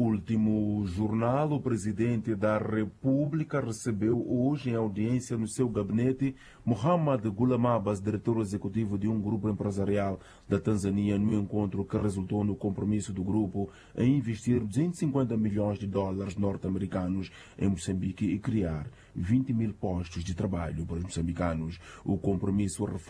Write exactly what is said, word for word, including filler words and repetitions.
Último jornal, o presidente da República recebeu hoje em audiência no seu gabinete Mohamed Ghulam Abbas, diretor executivo de um grupo empresarial da Tanzânia, no encontro que resultou no compromisso do grupo em investir duzentos e cinquenta milhões de dólares norte-americanos em Moçambique e criar vinte mil postos de trabalho para os moçambicanos. O compromisso reforça